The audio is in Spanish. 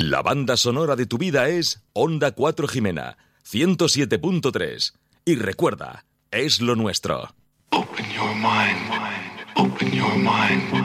La banda sonora de tu vida es Onda 4 Jimena, 107.3. Y recuerda, es lo nuestro. Open your mind, open your mind.